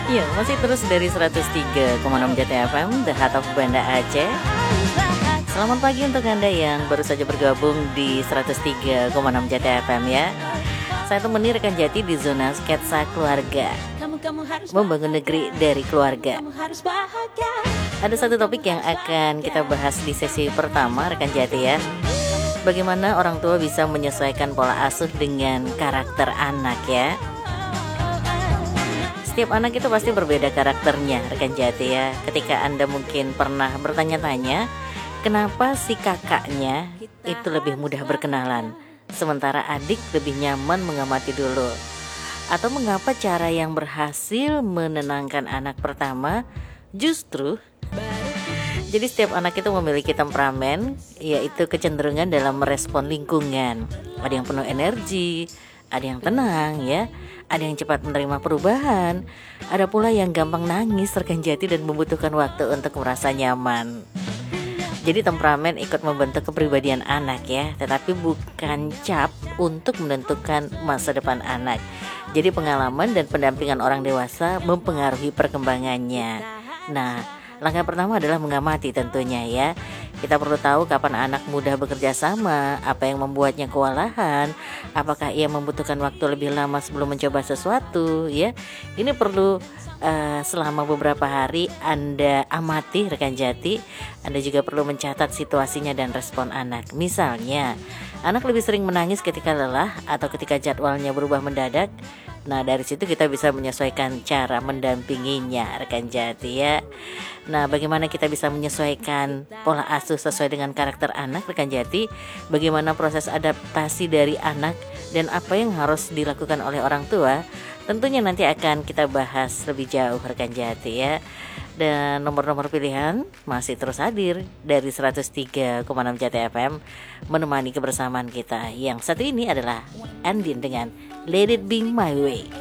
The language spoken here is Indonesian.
Ya, masih terus dari 103,6 JTFM, The Heart of Banda Aceh. Selamat pagi untuk Anda yang baru saja bergabung di 103,6 JTFM ya. Saya temani rekan Jati di zona sketsa keluarga, membangun negeri dari keluarga. Ada satu topik yang akan kita bahas di sesi pertama rekan Jati ya. Bagaimana orang tua bisa menyesuaikan pola asuh dengan karakter anak ya. Setiap anak itu pasti berbeda karakternya rekan Jati ya. Ketika Anda mungkin pernah bertanya-tanya, kenapa si kakaknya itu lebih mudah berkenalan, sementara adik lebih nyaman mengamati dulu. Atau mengapa cara yang berhasil menenangkan anak pertama justru jadi setiap anak itu memiliki temperamen, yaitu kecenderungan dalam merespon lingkungan. Ada yang penuh energi, ada yang tenang ya, ada yang cepat menerima perubahan, ada pula yang gampang nangis rekan Jati dan membutuhkan waktu untuk merasa nyaman. Jadi temperamen ikut membentuk kepribadian anak ya, tetapi bukan cap untuk menentukan masa depan anak. Jadi pengalaman dan pendampingan orang dewasa mempengaruhi perkembangannya. Nah, langkah pertama adalah mengamati tentunya ya. Kita perlu tahu kapan anak mudah bekerja sama, apa yang membuatnya kewalahan, apakah ia membutuhkan waktu lebih lama sebelum mencoba sesuatu ya. Ini perlu selama beberapa hari Anda amati rekan Jati. Anda juga perlu mencatat situasinya dan respon anak. Misalnya, anak lebih sering menangis ketika lelah atau ketika jadwalnya berubah mendadak. Nah, dari situ kita bisa menyesuaikan cara mendampinginya rekan Jati ya. Nah, bagaimana kita bisa menyesuaikan pola asuh sesuai dengan karakter anak rekan Jati? Bagaimana proses adaptasi dari anak dan apa yang harus dilakukan oleh orang tua? Tentunya nanti akan kita bahas lebih jauh rekan Jati ya. Dan nomor-nomor pilihan masih terus hadir dari 103,6 JTFM menemani kebersamaan kita. Yang satu ini adalah Andin dengan Let It Be My Way.